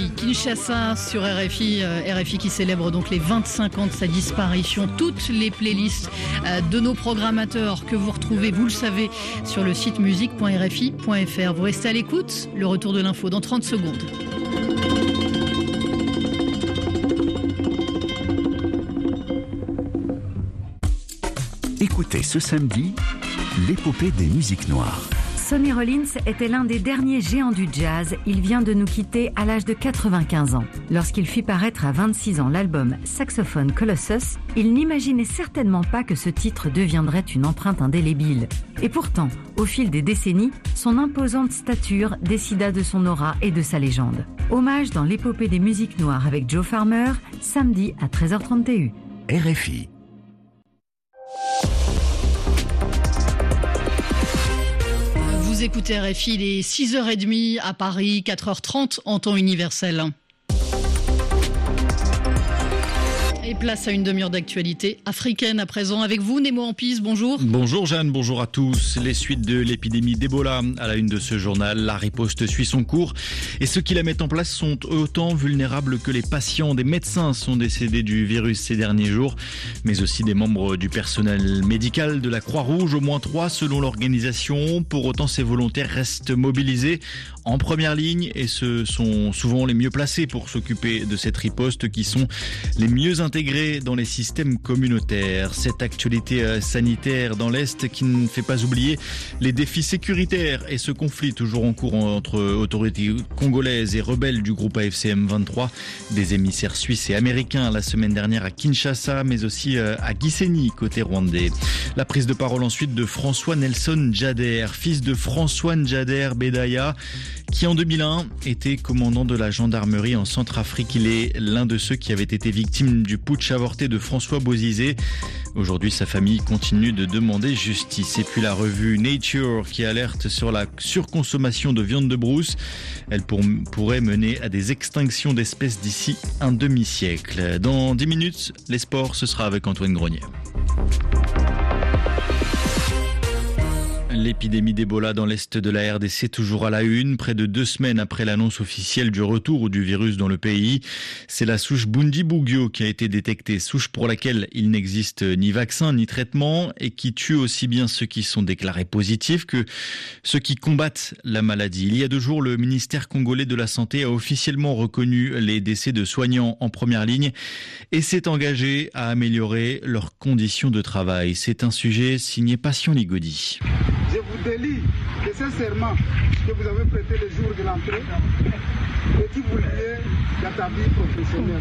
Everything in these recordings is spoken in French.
Depuis Kinshasa sur RFI, RFI qui célèbre donc les 25 ans de sa disparition. Toutes les playlists de nos programmateurs que vous retrouvez, vous le savez, sur le site musique.rfi.fr. Vous restez à l'écoute, le retour de l'info dans 30 secondes. Écoutez ce samedi, l'épopée des musiques noires. Sonny Rollins était l'un des derniers géants du jazz. Il vient de nous quitter à l'âge de 95 ans. Lorsqu'il fit paraître à 26 ans l'album Saxophone Colossus, il n'imaginait certainement pas que ce titre deviendrait une empreinte indélébile. Et pourtant, au fil des décennies, son imposante stature décida de son aura et de sa légende. Hommage dans l'épopée des musiques noires avec Joe Farmer, samedi à 13h30 TU. RFI. Vous écoutez RFI, il est 6h30 à Paris, 4h30 en temps universel. Et place à une demi-heure d'actualité africaine à présent. Avec vous, Nemo Ampis, bonjour. Bonjour Jeanne, bonjour à tous. Les suites de l'épidémie d'Ebola à la une de ce journal. La riposte suit son cours et ceux qui la mettent en place sont autant vulnérables que les patients. Des médecins sont décédés du virus ces derniers jours, mais aussi des membres du personnel médical de la Croix-Rouge, au moins 3 selon l'organisation. Pour autant, ces volontaires restent mobilisés en première ligne et ce sont souvent les mieux placés pour s'occuper de cette riposte, qui sont les mieux intégrés dans les systèmes communautaires. Cette actualité sanitaire dans l'Est qui ne fait pas oublier les défis sécuritaires et ce conflit toujours en cours entre autorités congolaises et rebelles du groupe AFC M23, des émissaires suisses et américains la semaine dernière à Kinshasa, mais aussi à Gisenyi, côté rwandais. La prise de parole ensuite de François Nelson Djader, fils de François Djader Bedaya, qui en 2001 était commandant de la gendarmerie en Centrafrique. Il est l'un de ceux qui avaient été victimes du putsch avorté de François Bozizé. Aujourd'hui, sa famille continue de demander justice. Et puis la revue Nature qui alerte sur la surconsommation de viande de brousse. Elle pourrait mener à des extinctions d'espèces d'ici un demi-siècle. Dans 10 minutes, les sports, ce sera avec Antoine Grenier. L'épidémie d'Ebola dans l'est de la RDC toujours à la une, près de 2 semaines après l'annonce officielle du retour du virus dans le pays. C'est la souche Bundibugyo qui a été détectée, souche pour laquelle il n'existe ni vaccin ni traitement et qui tue aussi bien ceux qui sont déclarés positifs que ceux qui combattent la maladie. Il y a 2 jours, le ministère congolais de la Santé a officiellement reconnu les décès de soignants en première ligne et s'est engagé à améliorer leurs conditions de travail. C'est un sujet signé Patient Ligodi. Je vous délie de ce serment que vous avez prêté le jour de l'entrée et qui vous lie d'établir professionnel.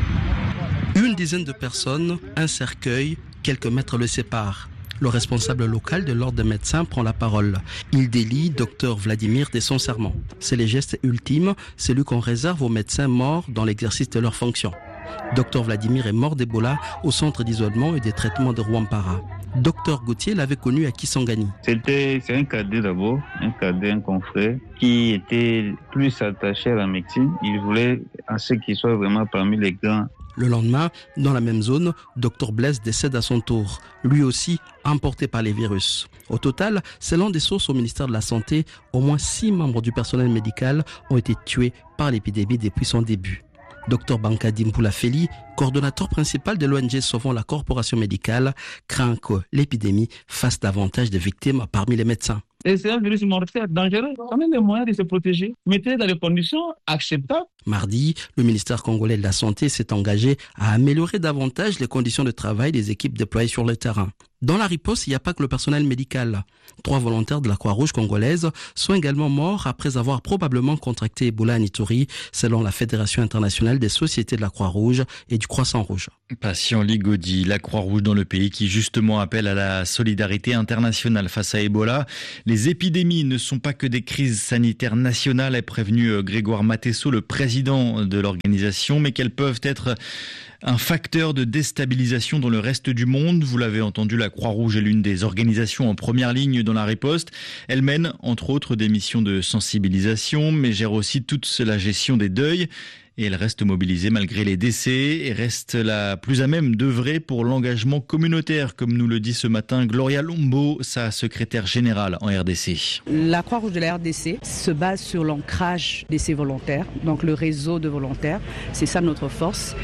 Une dizaine de personnes, un cercueil, quelques mètres le séparent. Le responsable local de l'ordre des médecins prend la parole. Il délie Dr Vladimir de son serment. C'est le geste ultime, celui qu'on réserve aux médecins morts dans l'exercice de leurs fonctions. Dr Vladimir est mort d'Ebola au centre d'isolement et de traitement de Rwampara. Dr Gauthier l'avait connu à Kisangani. C'est un cadet d'abord, un confrère qui était plus attaché à la médecine. Il voulait à ce qu'il soit vraiment parmi les grands. Le lendemain, dans la même zone, Dr Blaise décède à son tour, lui aussi emporté par les virus. Au total, selon des sources au ministère de la Santé, au moins 6 membres du personnel médical ont été tués par l'épidémie depuis son début. Dr Bankadi Mpoulafeli, coordonnateur principal de l'ONG Sauvons la Corporation Médicale, craint que l'épidémie fasse davantage de victimes parmi les médecins. Et c'est un virus mortel, dangereux. On a les moyens de se protéger. Mettez dans les conditions acceptables. Mardi, le ministère congolais de la Santé s'est engagé à améliorer davantage les conditions de travail des équipes déployées sur le terrain. Dans la riposte, il n'y a pas que le personnel médical. 3 volontaires de la Croix-Rouge congolaise sont également morts après avoir probablement contracté Ebola à Ituri, selon la Fédération internationale des sociétés de la Croix-Rouge et du Croissant-Rouge. Patient Ligodi, la Croix-Rouge dans le pays qui justement appelle à la solidarité internationale face à Ebola. Les épidémies ne sont pas que des crises sanitaires nationales, a prévenu Grégoire Matesso, le président de l'organisation, mais qu'elles peuvent être un facteur de déstabilisation dans le reste du monde. Vous l'avez entendu, la Croix-Rouge est l'une des organisations en première ligne dans la riposte. Elle mène, entre autres, des missions de sensibilisation, mais gère aussi toute la gestion des deuils et elle reste mobilisée malgré les décès et reste la plus à même d'œuvrer pour l'engagement communautaire, comme nous le dit ce matin Gloria Lombo, sa secrétaire générale en RDC. La Croix-Rouge de la RDC se base sur l'ancrage de ses volontaires, donc le réseau de volontaires, c'est ça notre force.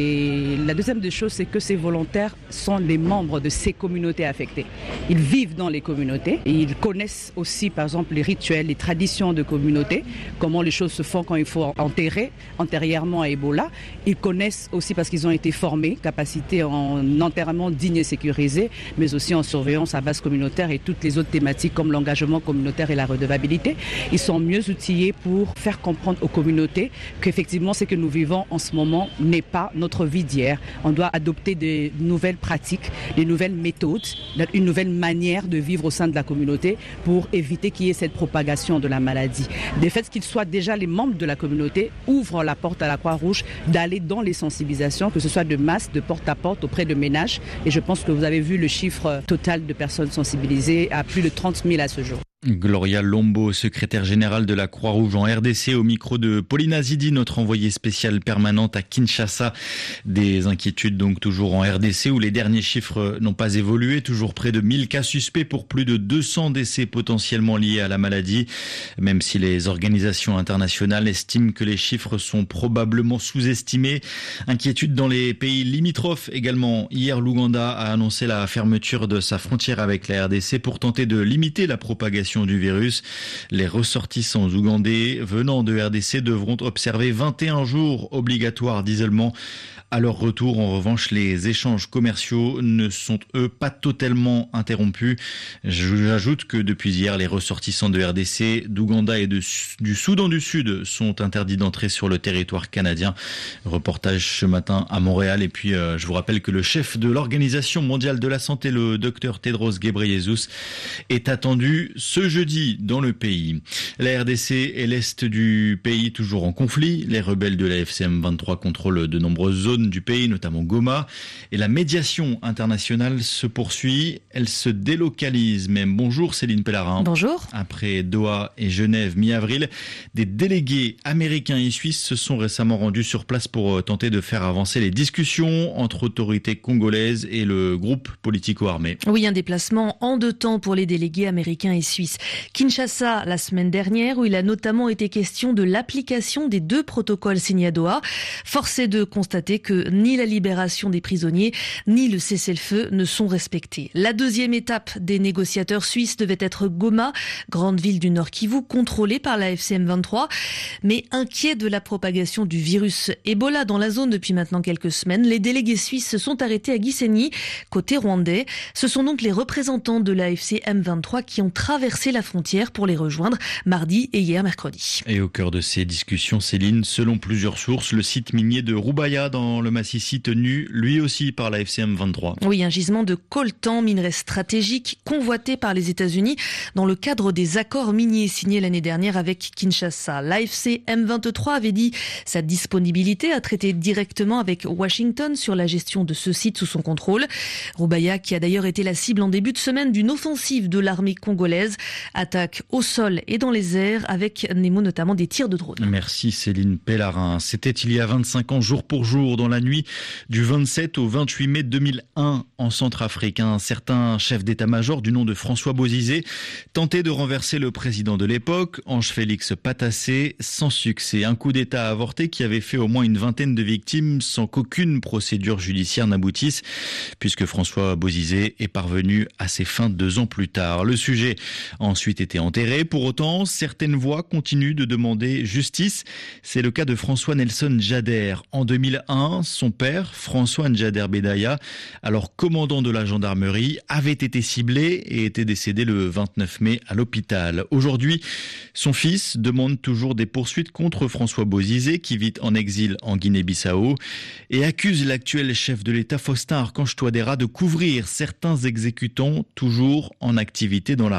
Et la deuxième des choses, c'est que ces volontaires sont les membres de ces communautés affectées. Ils vivent dans les communautés et ils connaissent aussi par exemple les rituels, les traditions de communauté, comment les choses se font quand il faut enterrer antérieurement à Ebola. Ils connaissent aussi parce qu'ils ont été formés, capacité en enterrement digne et sécurisé, mais aussi en surveillance à base communautaire et toutes les autres thématiques comme l'engagement communautaire et la redevabilité. Ils sont mieux outillés pour faire comprendre aux communautés qu'effectivement ce que nous vivons en ce moment n'est pas notre vie d'hier. On doit adopter des nouvelles pratiques, des nouvelles méthodes, une nouvelle manière de vivre au sein de la communauté pour éviter qu'il y ait cette propagation de la maladie. Le fait qu'ils soient déjà les membres de la communauté ouvre la porte à la Croix-Rouge d'aller dans les sensibilisations, que ce soit de masse, de porte à porte auprès de ménages. Et je pense que vous avez vu le chiffre total de personnes sensibilisées à plus de 30 000 à ce jour. Gloria Lombo, secrétaire générale de la Croix-Rouge en RDC, au micro de Pauline Azidi, notre envoyée spéciale permanente à Kinshasa. Des inquiétudes donc toujours en RDC où les derniers chiffres n'ont pas évolué. Toujours près de 1000 cas suspects pour plus de 200 décès potentiellement liés à la maladie. Même si les organisations internationales estiment que les chiffres sont probablement sous-estimés. Inquiétude dans les pays limitrophes également. Hier, l'Ouganda a annoncé la fermeture de sa frontière avec la RDC pour tenter de limiter la propagation du virus. Les ressortissants ougandais venant de RDC devront observer 21 jours obligatoires d'isolement. À leur retour, en revanche, les échanges commerciaux ne sont, eux, pas totalement interrompus. J'ajoute que depuis hier, les ressortissants de RDC, d'Ouganda et du Soudan du Sud sont interdits d'entrer sur le territoire canadien. Reportage ce matin à Montréal. Et puis, je vous rappelle que le chef de l'Organisation mondiale de la santé, le Dr Tedros Ghebreyesus, est attendu ce jeudi dans le pays. La RDC et l'Est du pays toujours en conflit. Les rebelles de la FCM 23 contrôlent de nombreuses zones du pays, notamment Goma. Et la médiation internationale se poursuit. Elle se délocalise même. Bonjour Céline Pellarin. Bonjour. Après Doha et Genève mi-avril, des délégués américains et suisses se sont récemment rendus sur place pour tenter de faire avancer les discussions entre autorités congolaises et le groupe politico-armé. Oui, un déplacement en deux temps pour les délégués américains et suisses. Kinshasa la semaine dernière, où il a notamment été question de l'application des 2 protocoles signés à Doha. Force est de constater que ni la libération des prisonniers, ni le cessez-le-feu ne sont respectés. La deuxième étape des négociateurs suisses devait être Goma, grande ville du Nord Kivu, contrôlée par la FCM 23. Mais inquiets de la propagation du virus Ebola dans la zone depuis maintenant quelques semaines, les délégués suisses se sont arrêtés à Gisenyi, côté rwandais. Ce sont donc les représentants de la FCM 23 qui ont traversé la frontière pour les rejoindre mardi et hier mercredi. Et au cœur de ces discussions, Céline, selon plusieurs sources, le site minier de Rubaya dans le Massissi tenu lui aussi par la FCM 23. Oui, un gisement de coltan, minerai stratégique convoité par les États-Unis dans le cadre des accords miniers signés l'année dernière avec Kinshasa. La FCM 23 avait dit sa disponibilité à traiter directement avec Washington sur la gestion de ce site sous son contrôle. Rubaya, qui a d'ailleurs été la cible en début de semaine d'une offensive de l'armée congolaise, attaque au sol et dans les airs avec notamment des tirs de drone. Merci Céline Pellarin. C'était il y a 25 ans jour pour jour dans la nuit du 27 au 28 mai 2001 en Centrafrique. Un certain chef d'état-major du nom de François Bozizé tentait de renverser le président de l'époque, Ange-Félix Patassé, sans succès. Un coup d'état avorté qui avait fait au moins une vingtaine de victimes sans qu'aucune procédure judiciaire n'aboutisse, puisque François Bozizé est parvenu à ses fins 2 ans plus tard. Le sujet a ensuite été enterré. Pour autant, certaines voix continuent de demander justice. C'est le cas de François Nelson Jader. En 2001, son père, François Njader Bedaya, alors commandant de la gendarmerie, avait été ciblé et était décédé le 29 mai à l'hôpital. Aujourd'hui, son fils demande toujours des poursuites contre François Bozizé, qui vit en exil en Guinée-Bissau, et accuse l'actuel chef de l'État, Faustin Archange Touadéra, de couvrir certains exécutants toujours en activité dans l'armée.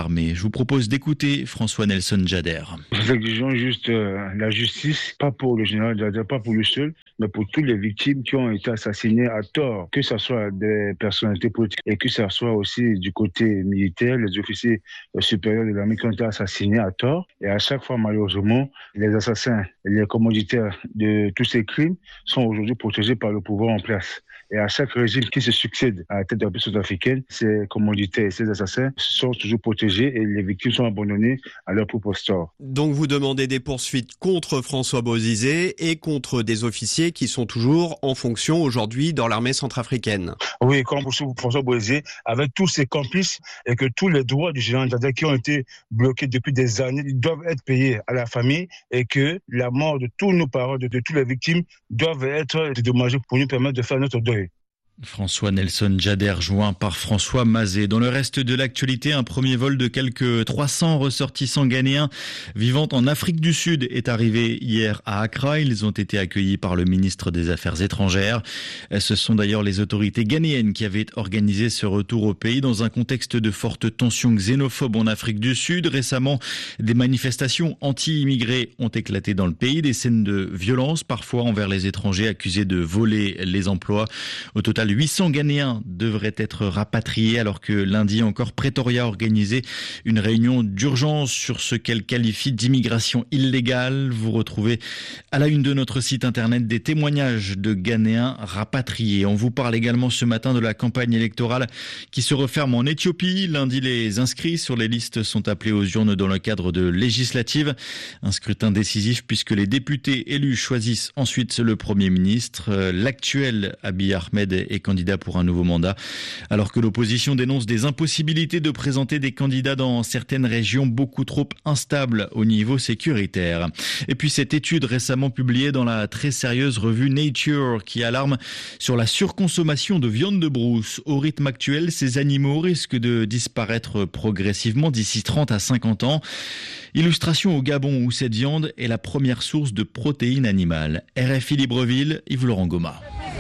vous propose d'écouter François Nelson Djader. Nous exigeons juste la justice, pas pour le général Djader, pas pour lui seul, mais pour toutes les victimes qui ont été assassinées à tort, que ce soit des personnalités politiques et que ce soit aussi du côté militaire, les officiers supérieurs de l'armée qui ont été assassinés à tort. Et à chaque fois, malheureusement, les assassins, les commanditaires de tous ces crimes sont aujourd'hui protégés par le pouvoir en place. Et à chaque régime qui se succède à la tête de la République sud-africaine, ces commanditaires et ces assassins sont toujours protégés et les victimes sont abandonnées à leur propre sort. Donc vous demandez des poursuites contre François Bozizé et contre des officiers qui sont toujours en fonction aujourd'hui dans l'armée centrafricaine. Oui, comme pour François Bozizé, avec tous ses complices et que tous les droits du général Djader qui ont été bloqués depuis des années, ils doivent être payés à la famille et que la mort de tous nos parents, de toutes les victimes, doivent être dédommagées pour nous permettre de faire notre deuil. François Nelson Djader, joint par François Mazet. Dans le reste de l'actualité, un premier vol de quelques 300 ressortissants ghanéens vivant en Afrique du Sud est arrivé hier à Accra. Ils ont été accueillis par le ministre des Affaires étrangères. Ce sont d'ailleurs les autorités ghanéennes qui avaient organisé ce retour au pays dans un contexte de fortes tensions xénophobes en Afrique du Sud. Récemment, des manifestations anti-immigrés ont éclaté dans le pays. Des scènes de violence, parfois envers les étrangers accusés de voler les emplois. Au total, 800 Ghanéens devraient être rapatriés alors que lundi encore Pretoria a organisé une réunion d'urgence sur ce qu'elle qualifie d'immigration illégale. Vous retrouvez à la une de notre site internet des témoignages de Ghanéens rapatriés. On vous parle également ce matin de la campagne électorale qui se referme en Éthiopie. Lundi, les inscrits sur les listes sont appelés aux urnes dans le cadre de législatives. Un scrutin décisif puisque les députés élus choisissent ensuite le Premier ministre. L'actuel Abiy Ahmed est candidat pour un nouveau mandat, alors que l'opposition dénonce des impossibilités de présenter des candidats dans certaines régions beaucoup trop instables au niveau sécuritaire. Et puis cette étude récemment publiée dans la très sérieuse revue Nature qui alarme sur la surconsommation de viande de brousse. Au rythme actuel, ces animaux risquent de disparaître progressivement d'ici 30 à 50 ans. Illustration au Gabon où cette viande est la première source de protéines animales. RFI Libreville, Yves-Laurent Goma.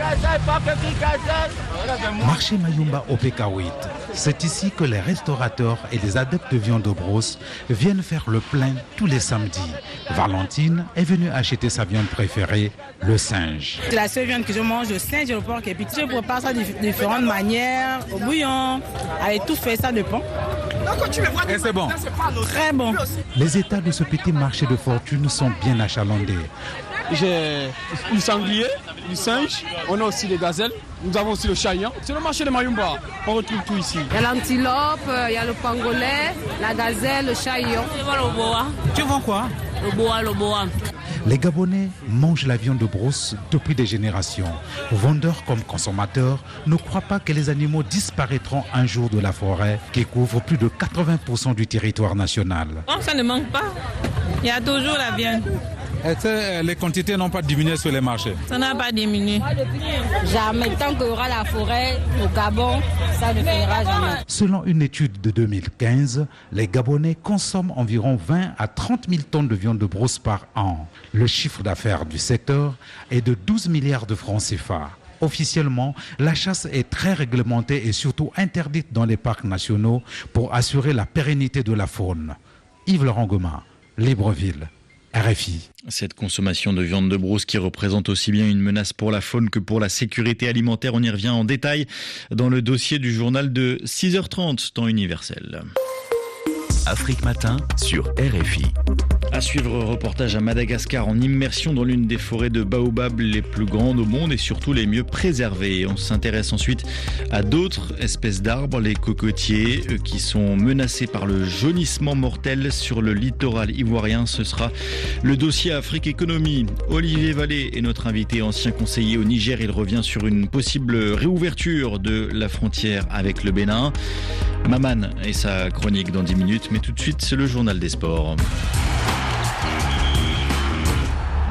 Marché Mayumba au Pékawit. C'est ici que les restaurateurs et les adeptes de viande de brosse viennent faire le plein tous les samedis. Valentine est venue acheter sa viande préférée, le singe. C'est la seule viande que je mange, le singe et le porc. Et puis je prépare ça de différentes manières, au bouillon, avec tout fait, ça dépend. Et c'est bon. Très bon. Les états de ce petit marché de fortune sont bien achalandés. J'ai du sanglier, du singe, on a aussi des gazelles, nous avons aussi le chayan. C'est le marché de Mayumba, on retrouve tout ici. Il y a l'antilope, il y a le pangolais, la gazelle, le chayan. Le boa. Tu vends quoi? Le boa. Les Gabonais mangent la viande de brousse depuis des générations. Vendeurs comme consommateurs ne croient pas que les animaux disparaîtront un jour de la forêt qui couvre plus de 80% du territoire national. Non, ça ne manque pas. Il y a toujours la viande. Est-ce que les quantités n'ont pas diminué sur les marchés? Ça n'a pas diminué. Jamais. Tant qu'il y aura la forêt au Gabon, ça ne finira jamais. Selon une étude de 2015, les Gabonais consomment environ 20 à 30 000 tonnes de viande de brousse par an. Le chiffre d'affaires du secteur est de 12 milliards de francs CFA. Officiellement, la chasse est très réglementée et surtout interdite dans les parcs nationaux pour assurer la pérennité de la faune. Yves-Laurent Goma, Libreville. RFI. Cette consommation de viande de brousse qui représente aussi bien une menace pour la faune que pour la sécurité alimentaire, on y revient en détail dans le dossier du journal de 6h30, temps universel. Afrique Matin sur RFI. À suivre, reportage à Madagascar en immersion dans l'une des forêts de baobab les plus grandes au monde et surtout les mieux préservées. On s'intéresse ensuite à d'autres espèces d'arbres, les cocotiers, qui sont menacés par le jaunissement mortel sur le littoral ivoirien. Ce sera le dossier Afrique Économie. Olivier Vallée est notre invité, ancien conseiller au Niger. Il revient sur une possible réouverture de la frontière avec le Bénin. Maman et sa chronique dans 10 minutes, mais tout de suite, c'est le journal des sports.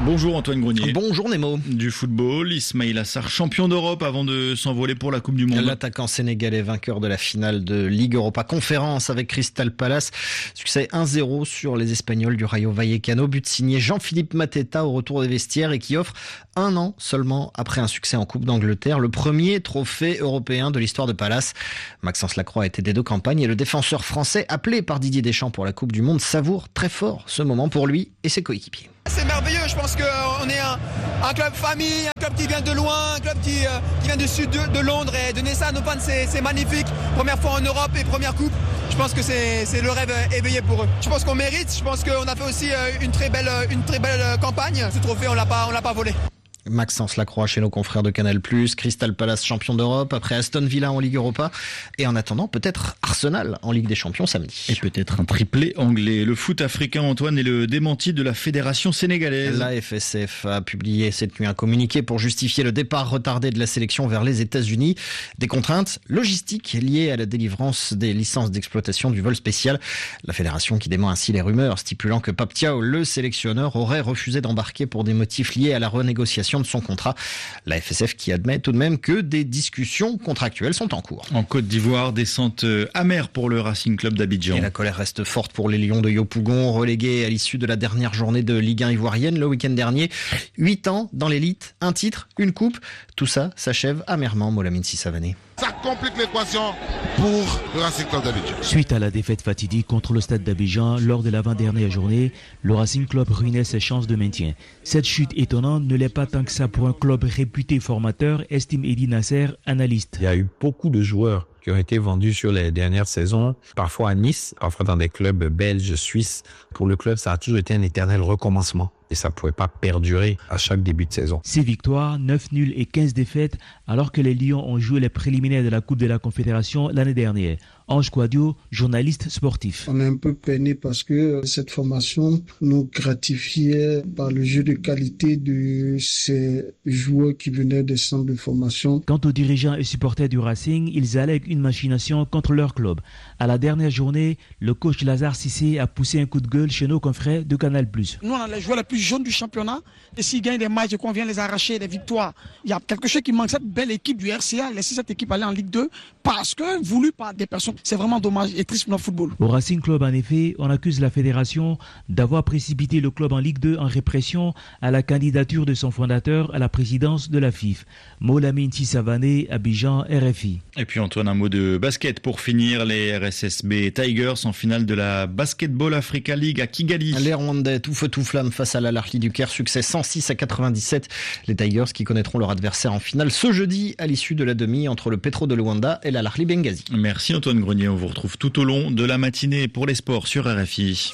Bonjour Antoine Grenier. Bonjour Nemo. Du football, Ismaïla Sarr, champion d'Europe avant de s'envoler pour la Coupe du Monde. L'attaquant sénégalais vainqueur de la finale de Ligue Europa Conférence avec Crystal Palace. Succès 1-0 sur les Espagnols du Rayo Vallecano. But signé Jean-Philippe Mateta au retour des vestiaires et qui offre 1 an seulement après un succès en Coupe d'Angleterre. Le premier trophée européen de l'histoire de Palace. Maxence Lacroix était des 2 campagnes et le défenseur français appelé par Didier Deschamps pour la Coupe du Monde savoure très fort ce moment pour lui et ses coéquipiers. C'est merveilleux, je pense qu'on est un club famille, un club qui vient de loin, un club qui vient du sud de Londres et donner ça à nos fans c'est magnifique. Première fois en Europe et première coupe, je pense que c'est le rêve éveillé pour eux. Je pense qu'on mérite, je pense qu'on a fait aussi une très belle campagne. Ce trophée on l'a pas volé. Maxence Lacroix chez nos confrères de Canal+, Crystal Palace champion d'Europe, après Aston Villa en Ligue Europa, et en attendant peut-être Arsenal en Ligue des Champions samedi. Et peut-être un triplé anglais. Le foot africain, Antoine, est le démenti de la Fédération sénégalaise. La FSF a publié cette nuit un communiqué pour justifier le départ retardé de la sélection vers les États-Unis. Des contraintes logistiques liées à la délivrance des licences d'exploitation du vol spécial. La fédération qui dément ainsi les rumeurs stipulant que Pape Thiaw, le sélectionneur, aurait refusé d'embarquer pour des motifs liés à la renégociation de son contrat. La FSF qui admet tout de même que des discussions contractuelles sont en cours. En Côte d'Ivoire, descente amère pour le Racing Club d'Abidjan. Et la colère reste forte pour les Lions de Yopougon, relégués à l'issue de la dernière journée de Ligue 1 ivoirienne le week-end dernier. 8 ans dans l'élite, un titre, une coupe. Tout ça s'achève amèrement, Molamine Sissavané. Ça complique l'équation pour le Racing Club d'Abidjan. Suite à la défaite fatidique contre le Stade d'Abidjan lors de l'avant-dernière journée, le Racing Club ruinait ses chances de maintien. Cette chute étonnante ne l'est pas tant que ça pour un club réputé formateur, estime Eddy Nasser, analyste. Il y a eu beaucoup de joueurs qui ont été vendus sur les dernières saisons, parfois à Nice, parfois dans des clubs belges, suisses. Pour le club, ça a toujours été un éternel recommencement. Et ça ne pouvait pas perdurer à chaque début de saison. 6 victoires, 9 nuls et 15 défaites, alors que les Lions ont joué les préliminaires de la Coupe de la Confédération l'année dernière. Ange Quadio, journaliste sportif. On est un peu peiné parce que cette formation nous gratifiait par le jeu de qualité de ces joueurs qui venaient des centres de formation. Quant aux dirigeants et supporters du Racing, ils allèguent une machination contre leur club. À la dernière journée, le coach Lazare Cissé a poussé un coup de gueule chez nos confrères de Canal+. Nous, on a les joueurs les plus jeunes du championnat. Et s'ils gagnent des matchs et qu'on vient les arracher, des victoires, il y a quelque chose qui manque. Cette belle équipe du RCA, laisser cette équipe aller en Ligue 2 parce que voulu par des personnes. C'est vraiment dommage et triste pour notre football. Au Racing Club, en effet, on accuse la fédération d'avoir précipité le club en Ligue 2 en répression à la candidature de son fondateur à la présidence de la FIF. Molamine Sissavané, Abidjan, RFI. Et puis Antoine, un mot de basket pour finir. Les RSSB Tigers en finale de la Basketball Africa League à Kigali. Les Rwandais tout feu tout flamme face à l'Al Ahly du Caire, succès 106-97. Les Tigers qui connaîtront leur adversaire en finale ce jeudi à l'issue de la demi entre le Petro de Luanda et l'Al Ahly Benghazi. Merci Antoine Grenier, on vous retrouve tout au long de la matinée pour les sports sur RFI.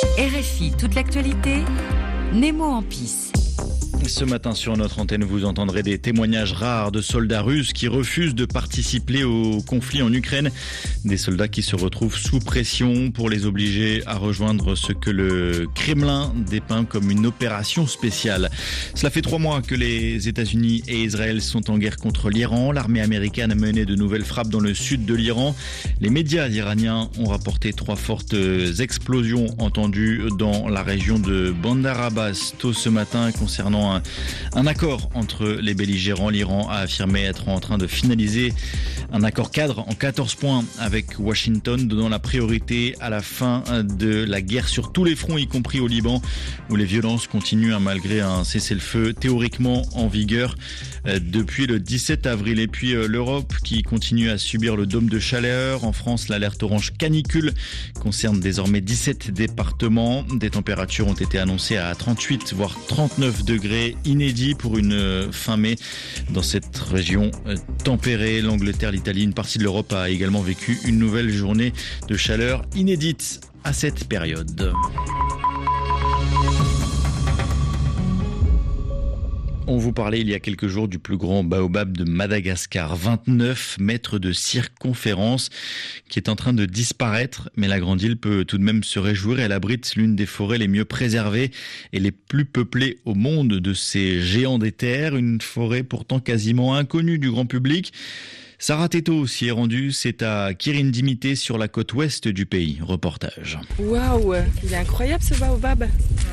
RFI, toute l'actualité, Nemo en pisse. Ce matin sur notre antenne, vous entendrez des témoignages rares de soldats russes qui refusent de participer au conflit en Ukraine. Des soldats qui se retrouvent sous pression pour les obliger à rejoindre ce que le Kremlin dépeint comme une opération spéciale. Cela fait 3 mois que les États-Unis et Israël sont en guerre contre l'Iran. L'armée américaine a mené de nouvelles frappes dans le sud de l'Iran. Les médias iraniens ont rapporté 3 fortes explosions entendues dans la région de Bandar Abbas tôt ce matin concernant un accord entre les belligérants. L'Iran a affirmé être en train de finaliser un accord cadre en 14 points avec Washington, donnant la priorité à la fin de la guerre sur tous les fronts, y compris au Liban, où les violences continuent malgré un cessez-le-feu théoriquement en vigueur depuis le 17 avril. Et puis l'Europe qui continue à subir le dôme de chaleur. En France, l'alerte orange canicule concerne désormais 17 départements. Des températures ont été annoncées à 38 voire 39 degrés, inédit pour une fin mai dans cette région tempérée. L'Angleterre, l'Italie, une partie de l'Europe a également vécu une nouvelle journée de chaleur inédite à cette période. On vous parlait il y a quelques jours du plus grand baobab de Madagascar, 29 mètres de circonférence, qui est en train de disparaître. Mais la Grande Île peut tout de même se réjouir. Elle abrite l'une des forêts les mieux préservées et les plus peuplées au monde de ces géants des terres. Une forêt pourtant quasiment inconnue du grand public. Sarah Teto s'y est rendue, c'est à Kirindimité sur la côte ouest du pays. Reportage. Waouh, il est incroyable ce baobab.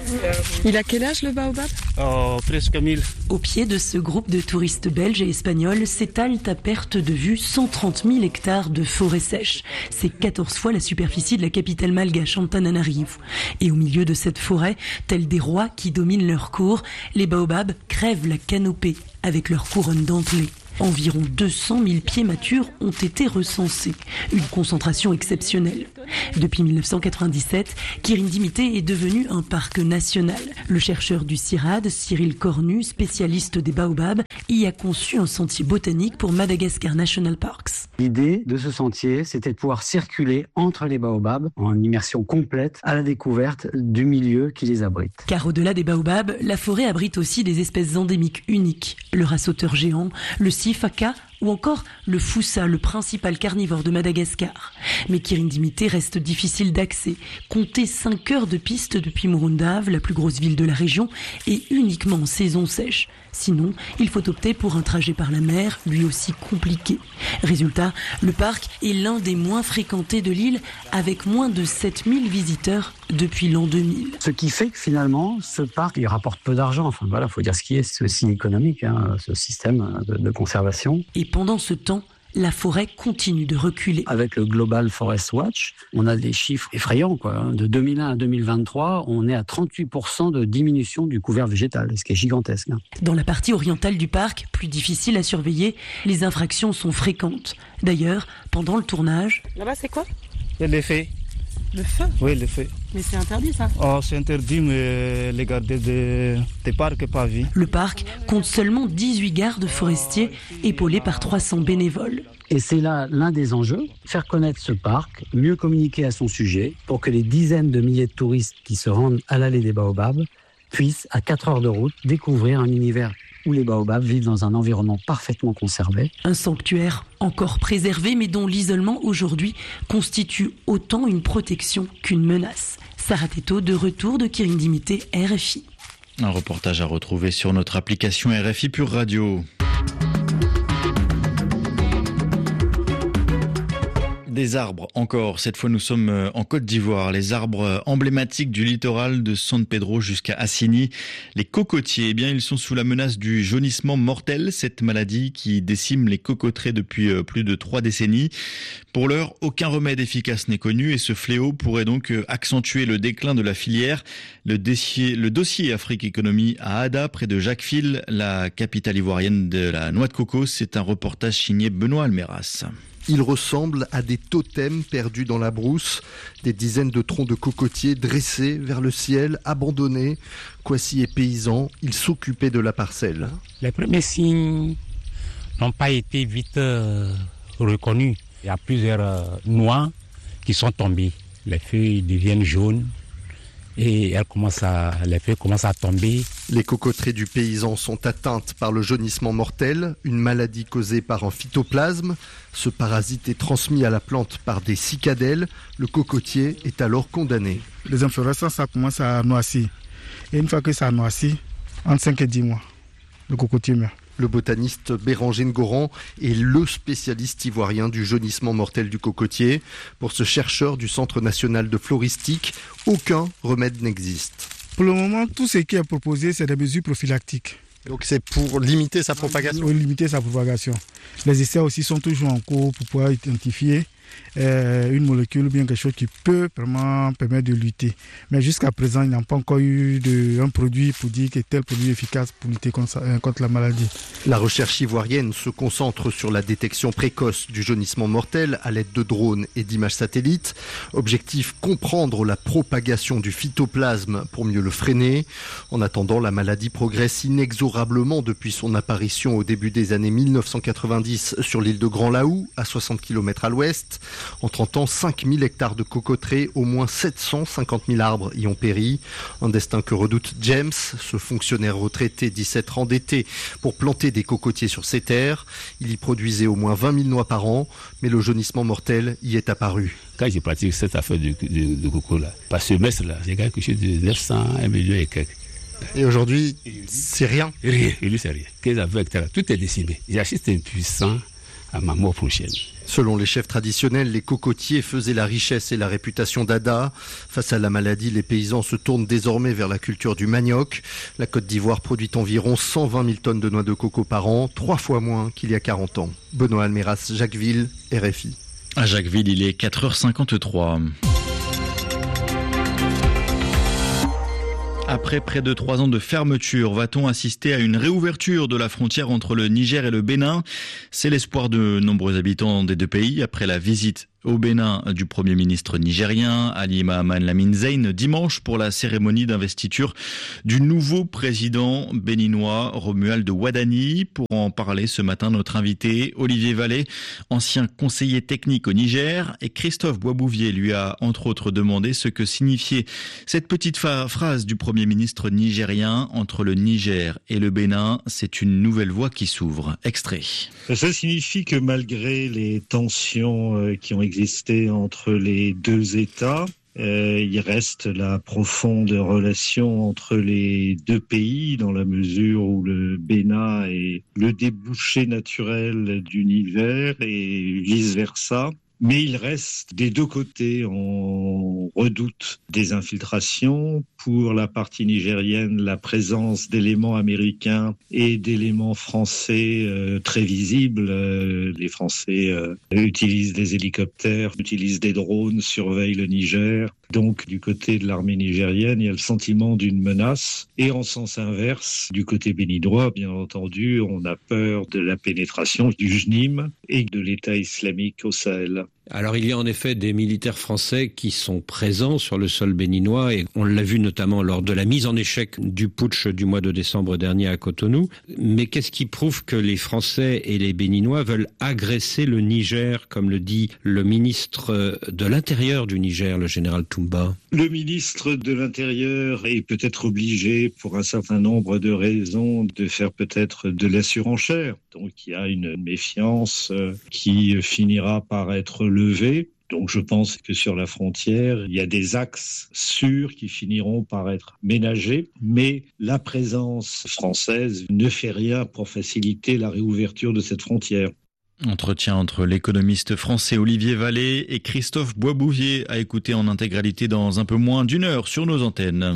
Il a quel âge le baobab ? Presque 1000. Au pied de ce groupe de touristes belges et espagnols s'étalent à perte de vue 130 000 hectares de forêt sèche. C'est 14 fois la superficie de la capitale malgache, Antananarivo. Et au milieu de cette forêt, tels des rois qui dominent leur cour, les baobabs crèvent la canopée avec leur couronne dentelée. Environ 200 000 pieds matures ont été recensés, une concentration exceptionnelle. Depuis 1997, Kirindimité est devenu un parc national. Le chercheur du CIRAD, Cyril Cornu, spécialiste des baobabs, y a conçu un sentier botanique pour Madagascar National Parks. L'idée de ce sentier, c'était de pouvoir circuler entre les baobabs en immersion complète à la découverte du milieu qui les abrite. Car au-delà des baobabs, la forêt abrite aussi des espèces endémiques uniques. Le rat-sauteur géant, le sifaka ou encore le foussa, le principal carnivore de Madagascar. Mais Kirindimité reste difficile d'accès. Comptez 5 heures de piste depuis Morondave, la plus grosse ville de la région, et uniquement en saison sèche. Sinon, il faut opter pour un trajet par la mer, lui aussi compliqué. Résultat, le parc est l'un des moins fréquentés de l'île, avec moins de 7000 visiteurs depuis l'an 2000. Ce qui fait que finalement, ce parc, il rapporte peu d'argent. Enfin voilà, faut dire ce qui est, c'est aussi économique, ce système de conservation. Et pendant ce temps, la forêt continue de reculer. Avec le Global Forest Watch, on a des chiffres effrayants, quoi. De 2001 à 2023, on est à 38% de diminution du couvert végétal, ce qui est gigantesque. Dans la partie orientale du parc, plus difficile à surveiller, les infractions sont fréquentes. D'ailleurs, pendant le tournage... Là-bas, c'est quoi ? Il y a des feux. Le feu ? Oui, le feu. Mais c'est interdit, ça ? C'est interdit, mais les gardes des parcs pas vu. Le parc compte seulement 18 gardes forestiers, épaulés par 300 bénévoles. Et c'est là l'un des enjeux, faire connaître ce parc, mieux communiquer à son sujet, pour que les dizaines de milliers de touristes qui se rendent à l'allée des baobabs puissent, à 4 heures de route, découvrir un univers où les baobabs vivent dans un environnement parfaitement conservé. Un sanctuaire encore préservé, mais dont l'isolement aujourd'hui constitue autant une protection qu'une menace. Sarah Teto, de retour de Kirindimité, RFI. Un reportage à retrouver sur notre application RFI Pure Radio. Des arbres encore, cette fois nous sommes en Côte d'Ivoire, les arbres emblématiques du littoral de San Pedro jusqu'à Assini. Les cocotiers, eh bien ils sont sous la menace du jaunissement mortel, cette maladie qui décime les cocoteraies depuis plus de 3 décennies. Pour l'heure, aucun remède efficace n'est connu et ce fléau pourrait donc accentuer le déclin de la filière. Le dossier Afrique Économie à Ada, près de Jacquesville, la capitale ivoirienne de la noix de coco, c'est un reportage signé Benoît Almeras. Ils ressemblent à des totems perdus dans la brousse, des dizaines de troncs de cocotiers dressés vers le ciel, abandonnés. Kwasi est paysan, il s'occupait de la parcelle. Les premiers signes n'ont pas été vite reconnus. Il y a plusieurs noix qui sont tombées. Les feuilles deviennent jaunes et les feuilles commencent à tomber. Les cocoteraies du paysan sont atteintes par le jaunissement mortel, une maladie causée par un phytoplasme. Ce parasite est transmis à la plante par des cicadelles. Le cocotier est alors condamné. Les inflorescences, ça commence à noircir. Et une fois que ça noircit, entre 5 et 10 mois, le cocotier meurt. Le botaniste Béranger Ngoran est le spécialiste ivoirien du jaunissement mortel du cocotier. Pour ce chercheur du Centre national de floristique, aucun remède n'existe. Pour le moment, tout ce qui est proposé, c'est des mesures prophylactiques. Donc c'est pour limiter sa propagation ? Oui, limiter sa propagation. Les essais aussi sont toujours en cours pour pouvoir identifier une molécule ou bien quelque chose qui peut vraiment permettre de lutter. Mais jusqu'à présent, il n'y a pas encore eu un produit pour dire que tel produit est efficace pour lutter contre la maladie. La recherche ivoirienne se concentre sur la détection précoce du jaunissement mortel à l'aide de drones et d'images satellites. Objectif, comprendre la propagation du phytoplasme pour mieux le freiner. En attendant, la maladie progresse inexorablement depuis son apparition au début des années 1990 sur l'île de Grand Laou, à 60 km à l'ouest. En 30 ans, 5000 hectares de cocoteraies, au moins 750 000 arbres y ont péri. Un destin que redoute James, ce fonctionnaire retraité, 17 endetté pour planter des cocotiers sur ses terres. Il y produisait au moins 20 000 noix par an, mais le jaunissement mortel y est apparu. Quand j'ai pratiqué cette affaire de coco, là, par semestre, là, j'ai quelque chose de 900, 1 million et quelques. Et aujourd'hui, c'est rien. Rien, il lui c'est rien. 15 à 20 hectares, tout est décimé. J'assiste un puissant à ma mort prochaine. Selon les chefs traditionnels, les cocotiers faisaient la richesse et la réputation d'Ada. Face à la maladie, les paysans se tournent désormais vers la culture du manioc. La Côte d'Ivoire produit environ 120 000 tonnes de noix de coco par an, 3 fois moins qu'il y a 40 ans. Benoît Almeras, Jacquesville, RFI. À Jacquesville, il est 4h53. Après près de 3 ans de fermeture, va-t-on assister à une réouverture de la frontière entre le Niger et le Bénin ? C'est l'espoir de nombreux habitants des deux pays après la visite au Bénin du Premier ministre nigérien Ali Mahaman Lamine Zein dimanche pour la cérémonie d'investiture du nouveau président béninois Romuald Wadani. Pour en parler ce matin, notre invité Olivier Vallée, ancien conseiller technique au Niger, et Christophe Boisbouvier lui a entre autres demandé ce que signifiait cette petite phrase du Premier ministre nigérien: entre le Niger et le Bénin, c'est une nouvelle voie qui s'ouvre. Extrait. Ça signifie que malgré les tensions qui ont existé entre les deux États, il reste la profonde relation entre les deux pays dans la mesure où le Bénin est le débouché naturel du Niger et vice-versa. Mais il reste des deux côtés, on redoute des infiltrations. Pour la partie nigérienne, la présence d'éléments américains et d'éléments français très visibles. Les Français utilisent des hélicoptères, utilisent des drones, surveillent le Niger. Donc, du côté de l'armée nigérienne, il y a le sentiment d'une menace. Et en sens inverse, du côté béninois, bien entendu, on a peur de la pénétration du JNIM et de l'État islamique au Sahel. Alors, il y a en effet des militaires français qui sont présents sur le sol béninois et on l'a vu notamment lors de la mise en échec du putsch du mois de décembre dernier à Cotonou. Mais qu'est-ce qui prouve que les Français et les Béninois veulent agresser le Niger, comme le dit le ministre de l'Intérieur du Niger, le général Toumba? Le ministre de l'Intérieur est peut-être obligé, pour un certain nombre de raisons, de faire peut-être de la surenchère. Donc il y a une méfiance qui finira par être levée. Donc je pense que sur la frontière, il y a des axes sûrs qui finiront par être ménagés, mais la présence française ne fait rien pour faciliter la réouverture de cette frontière. Entretien entre l'économiste français Olivier Vallée et Christophe Boisbouvier à écouter en intégralité dans un peu moins d'une heure sur nos antennes.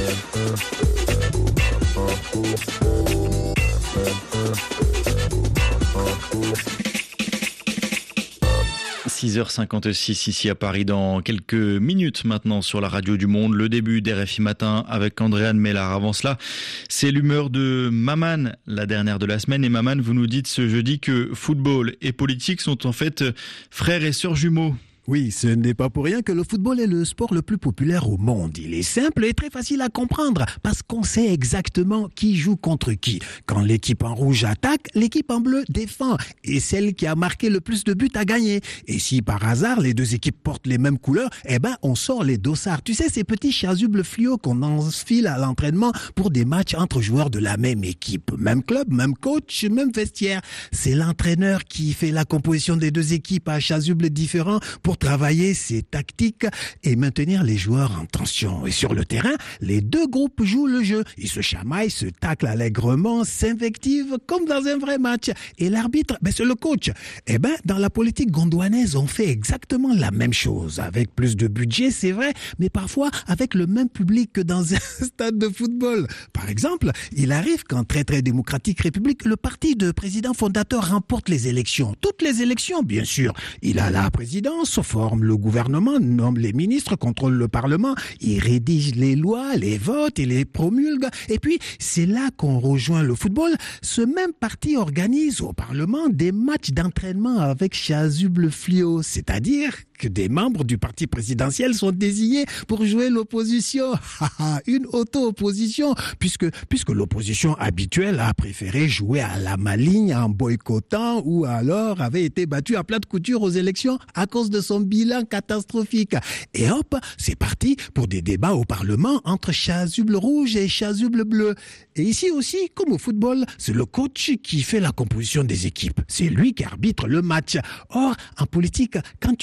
6h56 ici à Paris, dans quelques minutes maintenant sur la radio du Monde, le début d'RFI Matin avec Andréane Mélard. Avant cela, c'est l'humeur de Maman, la dernière de la semaine. Et Maman, vous nous dites ce jeudi que football et politique sont en fait frères et sœurs jumeaux. Oui, ce n'est pas pour rien que le football est le sport le plus populaire au monde. Il est simple et très facile à comprendre parce qu'on sait exactement qui joue contre qui. Quand l'équipe en rouge attaque, l'équipe en bleu défend et celle qui a marqué le plus de buts a gagné. Et si par hasard les deux équipes portent les mêmes couleurs, on sort les dossards. Tu sais, ces petits chasubles fluo qu'on enfile à l'entraînement pour des matchs entre joueurs de la même équipe. Même club, même coach, même vestiaire. C'est l'entraîneur qui fait la composition des deux équipes à chasubles différents pour travailler ses tactiques et maintenir les joueurs en tension. Et sur le terrain, les deux groupes jouent le jeu. Ils se chamaillent, se taclent allègrement, s'invectivent comme dans un vrai match. Et l'arbitre, c'est le coach. Dans la politique gondouanaise, on fait exactement la même chose. Avec plus de budget, c'est vrai, mais parfois avec le même public que dans un stade de football. Par exemple, il arrive qu'en très démocratique république, le parti de président fondateur remporte les élections. Toutes les élections, bien sûr. Il a la présidence, forme le gouvernement, nomme les ministres, contrôle le Parlement, il rédige les lois, les votes et les promulgue. Et puis, c'est là qu'on rejoint le football. Ce même parti organise au Parlement des matchs d'entraînement avec chasuble fluo, c'est-à-dire que des membres du parti présidentiel sont désignés pour jouer l'opposition. Une auto-opposition, puisque l'opposition habituelle a préféré jouer à la maligne en boycottant ou alors avait été battue à plate couture aux élections à cause de son bilan catastrophique. Et hop, c'est parti pour des débats au Parlement entre chasuble rouge et chasuble bleu. Et ici aussi, comme au football, c'est le coach qui fait la composition des équipes. C'est lui qui arbitre le match. Or, en politique, quand tu contrôles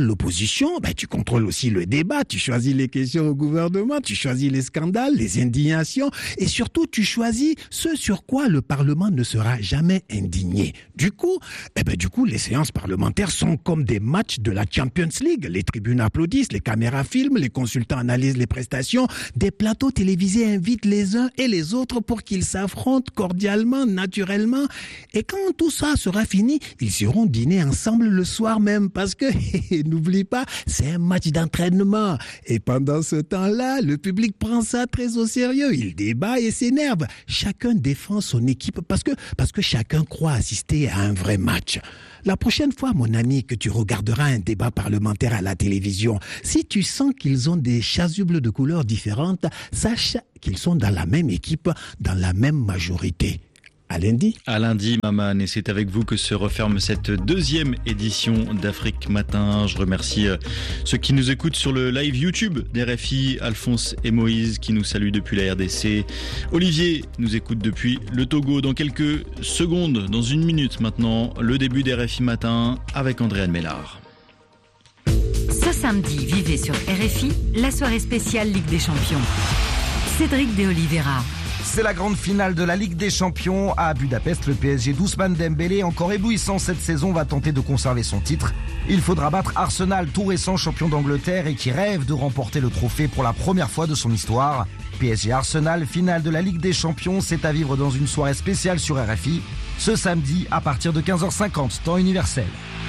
contrôles l'opposition, tu contrôles aussi le débat, tu choisis les questions au gouvernement, tu choisis les scandales, les indignations, et surtout tu choisis ce sur quoi le Parlement ne sera jamais indigné. Du coup, les séances parlementaires sont comme des matchs de la Champions League. Les tribunes applaudissent, les caméras filment, les consultants analysent les prestations, des plateaux télévisés invitent les uns et les autres pour qu'ils s'affrontent cordialement, naturellement. Et quand tout ça sera fini, ils iront dîner ensemble le soir même parce que, n'oublie pas, c'est un match d'entraînement. Et pendant ce temps-là, le public prend ça très au sérieux. Il débat et s'énerve. Chacun défend son équipe parce que chacun croit assister à un vrai match. La prochaine fois, mon ami, que tu regarderas un débat parlementaire à la télévision, si tu sens qu'ils ont des chasubles de couleurs différentes, sache qu'ils sont dans la même équipe, dans la même majorité. À lundi. À lundi, Maman. Et c'est avec vous que se referme cette deuxième édition d'Afrique Matin. Je remercie ceux qui nous écoutent sur le live YouTube d'RFI, Alphonse et Moïse qui nous saluent depuis la RDC. Olivier nous écoute depuis le Togo. Dans quelques secondes, dans une minute maintenant, le début d'RFI Matin avec Andréane Mélard. Ce samedi, vivez sur RFI la soirée spéciale Ligue des Champions. Cédric de Oliveira. C'est la grande finale de la Ligue des Champions à Budapest. Le PSG d'Ousmane Dembélé, encore éblouissant cette saison, va tenter de conserver son titre. Il faudra battre Arsenal, tout récent champion d'Angleterre et qui rêve de remporter le trophée pour la première fois de son histoire. PSG Arsenal, finale de la Ligue des Champions, c'est à vivre dans une soirée spéciale sur RFI, ce samedi à partir de 15h50, temps universel.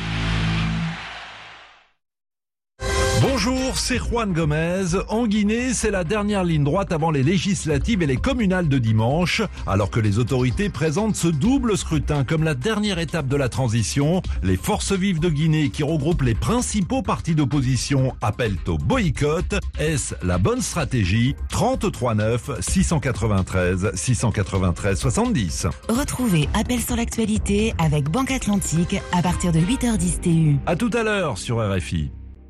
Bonjour, c'est Juan Gomez. En Guinée, c'est la dernière ligne droite avant les législatives et les communales de dimanche. Alors que les autorités présentent ce double scrutin comme la dernière étape de la transition, les forces vives de Guinée, qui regroupent les principaux partis d'opposition, appellent au boycott. Est-ce la bonne stratégie ? 33 9 693 693 70. Retrouvez Appel sur l'actualité avec Banque Atlantique à partir de 8h10 TU. À tout à l'heure sur RFI.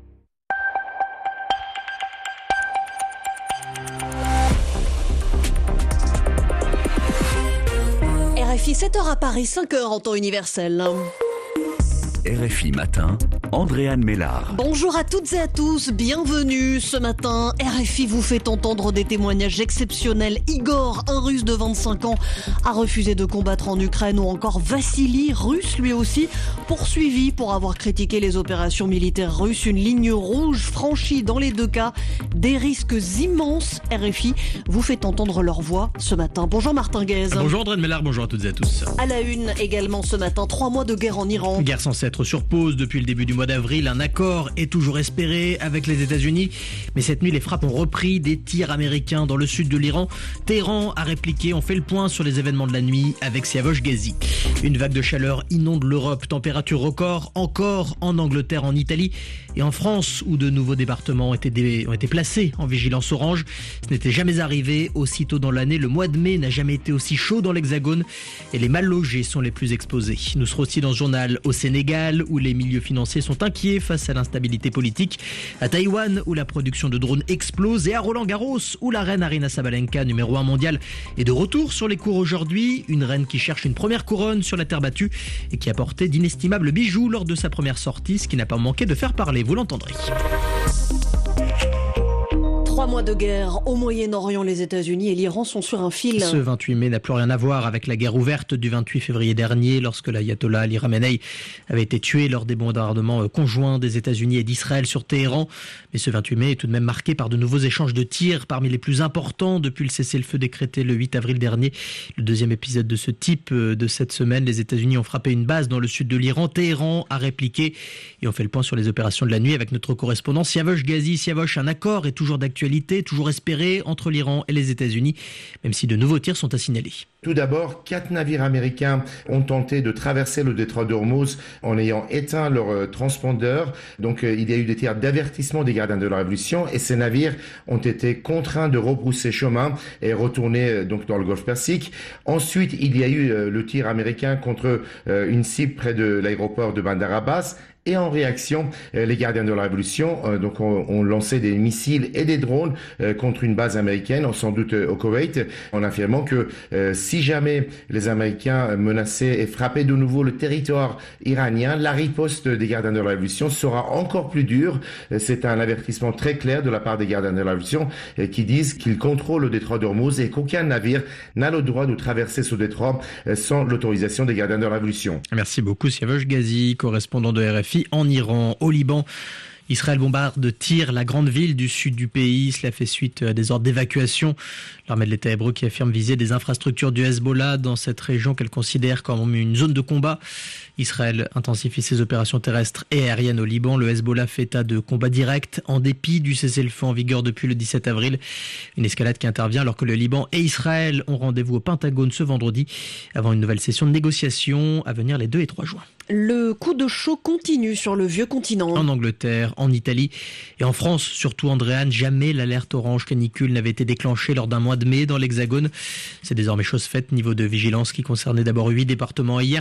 RFI 7h à Paris, 5h en temps universel. RFI Matin, Andréane Mélard. Bonjour à toutes et à tous, bienvenue ce matin. RFI vous fait entendre des témoignages exceptionnels. Igor, un Russe de 25 ans, a refusé de combattre en Ukraine, ou encore Vassili, Russe lui aussi, poursuivi pour avoir critiqué les opérations militaires russes. Une ligne rouge franchie dans les deux cas, des risques immenses. RFI vous fait entendre leur voix ce matin. Bonjour Martin Guez. Bonjour Andréane Mélard, bonjour à toutes et à tous. À la une également ce matin, 3 mois de guerre en Iran. Guerre censée être sur pause depuis le début du mois d'avril. Un accord est toujours espéré avec les États-Unis. Mais cette nuit, les frappes ont repris, des tirs américains dans le sud de l'Iran. Téhéran a répliqué. On fait le point sur les événements de la nuit avec Siavosh Ghazi. Une vague de chaleur inonde l'Europe. Température record encore en Angleterre, en Italie et en France, où de nouveaux départements ont été placés en vigilance orange. Ce n'était jamais arrivé aussitôt dans l'année. Le mois de mai n'a jamais été aussi chaud dans l'Hexagone et les mal logés sont les plus exposés. Nous serons aussi dans ce journal au Sénégal, où les milieux financiers sont inquiets face à l'instabilité politique, à Taïwan, où la production de drones explose, et à Roland-Garros, où la reine Aryna Sabalenka, numéro 1 mondial, est de retour sur les cours aujourd'hui. Une reine qui cherche une première couronne sur la terre battue et qui a porté d'inestimables bijoux lors de sa première sortie, ce qui n'a pas manqué de faire parler, vous l'entendrez. 3 mois de guerre au Moyen-Orient, les États-Unis et l'Iran sont sur un fil. Ce 28 mai n'a plus rien à voir avec la guerre ouverte du 28 février dernier, lorsque l'ayatollah Ali Khamenei avait été tué lors des bombardements conjoints des États-Unis et d'Israël sur Téhéran. Mais ce 28 mai est tout de même marqué par de nouveaux échanges de tirs, parmi les plus importants depuis le cessez-le-feu décrété le 8 avril dernier. Le deuxième épisode de ce type de cette semaine, les États-Unis ont frappé une base dans le sud de l'Iran. Téhéran a répliqué et on fait le point sur les opérations de la nuit avec notre correspondant Siavosh Ghazi. Siavosh, un accord est toujours d'actualité, toujours espéré entre l'Iran et les États-Unis, même si de nouveaux tirs sont à signaler. Tout d'abord, 4 navires américains ont tenté de traverser le détroit d'Ormuz en ayant éteint leur transpondeur. Donc il y a eu des tirs d'avertissement des gardiens de la Révolution et ces navires ont été contraints de rebrousser chemin et retourner donc dans le golfe Persique. Ensuite, il y a eu le tir américain contre une cible près de l'aéroport de Bandar Abbas. Et en réaction, les gardiens de la révolution ont lancé des missiles et des drones contre une base américaine, sans doute au Koweït, en affirmant que si jamais les Américains menaçaient et frappaient de nouveau le territoire iranien, la riposte des gardiens de la révolution sera encore plus dure. C'est un avertissement très clair de la part des gardiens de la révolution qui disent qu'ils contrôlent le détroit d'Ormuz et qu'aucun navire n'a le droit de traverser ce détroit sans l'autorisation des gardiens de la révolution. Merci beaucoup Siavash Ghazi, correspondant de RFI en Iran. Au Liban, Israël bombarde de tirs la grande ville du sud du pays. Cela fait suite à des ordres d'évacuation. L'armée de l'État hébreu qui affirme viser des infrastructures du Hezbollah dans cette région qu'elle considère comme une zone de combat. Israël intensifie ses opérations terrestres et aériennes au Liban. Le Hezbollah fait état de combats directs en dépit du cessez-le-feu en vigueur depuis le 17 avril. Une escalade qui intervient alors que le Liban et Israël ont rendez-vous au Pentagone ce vendredi avant une nouvelle session de négociation à venir les 2 et 3 juin. Le coup de chaud continue sur le vieux continent. En Angleterre, en Italie et en France, surtout Andréane, jamais l'alerte orange canicule n'avait été déclenchée lors d'un mois de mai dans l'Hexagone. C'est désormais chose faite, niveau de vigilance qui concernait d'abord 8 départements hier.